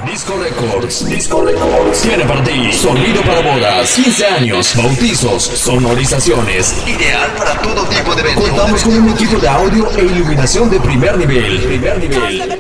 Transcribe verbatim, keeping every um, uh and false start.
Disco Records, Disco Records tiene para ti sonido para bodas, quince años, bautizos, sonorizaciones, ideal para todo tipo de eventos. Contamos con un equipo de audio e iluminación de primer nivel. Primer nivel.